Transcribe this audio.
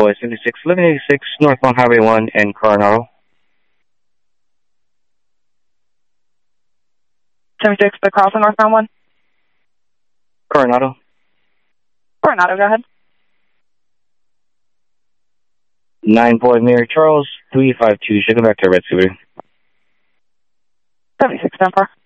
boy 76, 1186, northbound Highway 1 and Coronado. 76, the crossing northbound 1. Coronado. Coronado, go ahead. 9 boy Mary Charles, 352, should go back to Red Subaru. 76, 10-4.